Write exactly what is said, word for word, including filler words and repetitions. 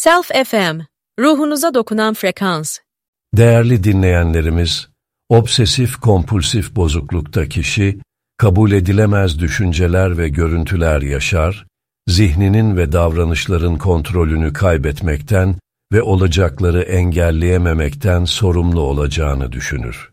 Self F M, ruhunuza dokunan frekans. Değerli dinleyenlerimiz, obsesif-kompulsif bozuklukta kişi, kabul edilemez düşünceler ve görüntüler yaşar, zihninin ve davranışların kontrolünü kaybetmekten ve olacakları engelleyememekten sorumlu olacağını düşünür.